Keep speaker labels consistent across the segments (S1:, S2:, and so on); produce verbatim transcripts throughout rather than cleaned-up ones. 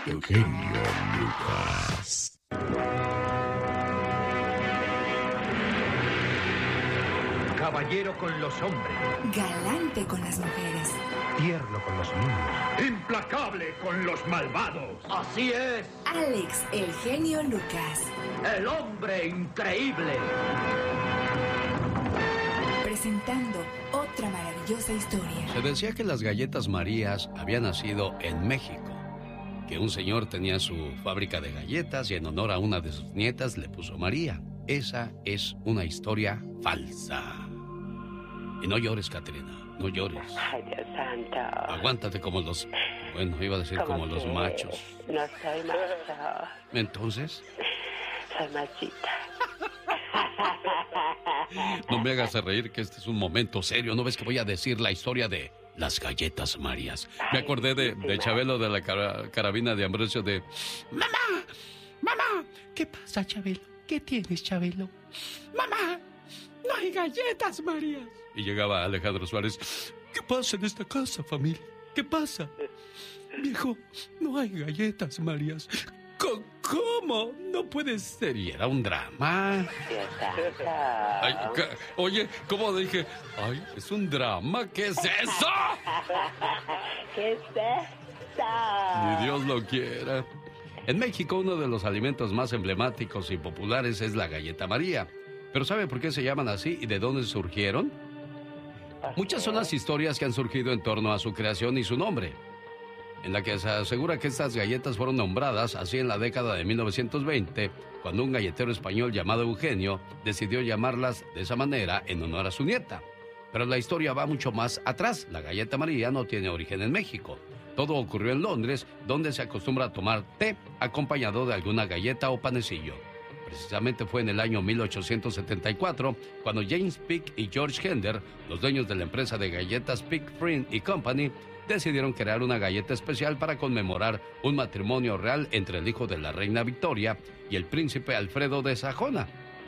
S1: el genio Lucas.
S2: Caballero con los hombres.
S3: Galante con las mujeres.
S2: Tierno con los niños. Implacable con los malvados.
S4: Así es.
S3: Alex, el genio Lucas.
S4: El hombre increíble.
S3: Presentando otra maravillosa historia.
S5: Se decía que las galletas Marías habían nacido en México, que un señor tenía su fábrica de galletas y en honor a una de sus nietas le puso María. Esa es una historia falsa. Y no llores, Catrina, no llores.
S6: Ay, Dios santo.
S5: Aguántate como los... Bueno, iba a decir como los machos.
S6: No soy macho.
S5: Entonces...
S6: Soy machita.
S5: No me hagas reír, que este es un momento serio. ¿No ves que voy a decir la historia de las galletas Marías? Me acordé de, de Chabelo, de la cara, carabina de Ambrosio, de... ¡Mamá! ¡Mamá! ¿Qué pasa, Chabelo? ¿Qué tienes, Chabelo? ¡Mamá! ¡No hay galletas Marías! Y llegaba Alejandro Suárez. ¿Qué pasa en esta casa, familia? ¿Qué pasa? Viejo, no hay galletas Marías. ¿Cómo? No puede ser. Y era un drama. Ay, oye, ¿cómo dije? Ay, es un drama. ¿Qué es eso?
S6: ¿Qué es eso?
S5: Ni Dios lo quiera. En México, uno de los alimentos más emblemáticos y populares es la galleta María. ¿Pero sabe por qué se llaman así y de dónde surgieron? Muchas son las historias que han surgido en torno a su creación y su nombre, en la que se asegura que estas galletas fueron nombradas así en la década de mil novecientos veinte, cuando un galletero español llamado Eugenio decidió llamarlas de esa manera en honor a su nieta. Pero la historia va mucho más atrás. La galleta María no tiene origen en México. Todo ocurrió en Londres, donde se acostumbra a tomar té acompañado de alguna galleta o panecillo. Precisamente fue en el año mil ochocientos setenta y cuatro cuando James Pick y George Hender, los dueños de la empresa de galletas Pick, Friend y Company, decidieron crear una galleta especial para conmemorar un matrimonio real entre el hijo de la reina Victoria y el príncipe Alfredo de Sajona.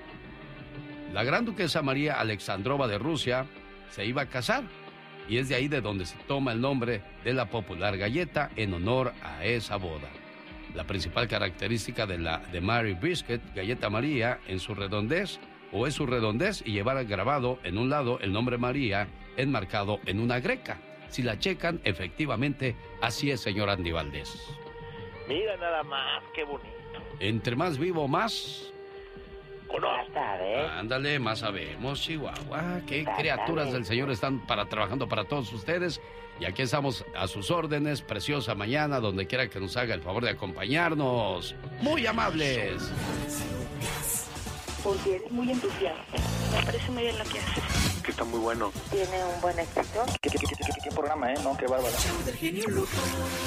S5: La gran duquesa María Alexandrova de Rusia se iba a casar, y es de ahí de donde se toma el nombre de la popular galleta en honor a esa boda. La principal característica de la de Mary Biscuit, galleta María, en su redondez, o es su redondez y llevar grabado en un lado el nombre María enmarcado en una greca. Si la checan, efectivamente, así es, señor Andy Valdés.
S7: Mira nada más, qué bonito.
S5: Entre más vivo, más...
S7: Conozco.
S5: Ándale, más sabemos, Chihuahua. Qué criaturas del Señor están para trabajando para todos ustedes. Y aquí estamos a sus órdenes, preciosa mañana, donde quiera que nos haga el favor de acompañarnos. Muy amables.
S6: Porque eres muy entusiasta.
S8: Me parece muy bien lo que haces.
S7: Que está muy bueno.
S6: Tiene un buen éxito.
S7: ¿Qué, qué, qué, qué, qué programa, eh? No, qué bárbaro.